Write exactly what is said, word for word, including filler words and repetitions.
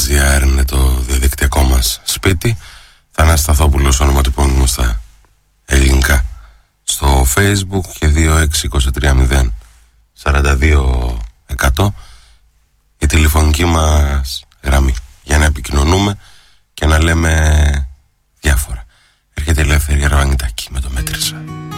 gr είναι το διαδικτυακό μας σπίτι. Θανάσης Σταθόπουλος, ονοματεπώνυμο στα ελληνικά, στο Facebook, και δύο έξι δύο τρία μηδέν σαράντα δύο εκατό η τηλεφωνική μας γραμμή για να επικοινωνούμε και να λέμε διάφορα. Έρχεται η Ελεύθερη Αρβανιτάκη με το Μέτρησα.